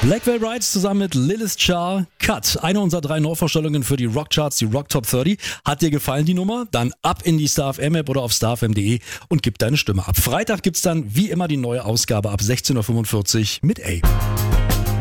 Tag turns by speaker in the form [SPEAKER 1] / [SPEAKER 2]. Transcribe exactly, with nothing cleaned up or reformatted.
[SPEAKER 1] Blackwell Brides zusammen mit Lilith Char, Cut. Eine unserer drei Neuvorstellungen für die Rockcharts, die Rock Top dreißig. Hat dir gefallen die Nummer? Dann ab in die StarFM-App oder auf starfm punkt de und gib deine Stimme ab. Freitag gibt's dann wie immer die neue Ausgabe ab sechzehn Uhr fünfundvierzig mit A.